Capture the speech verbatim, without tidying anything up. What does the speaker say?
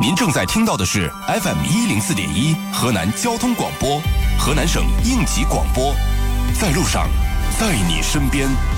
您正在听到的是 F M 一零四点一河南交通广播，河南省应急广播，在路上，在你身边。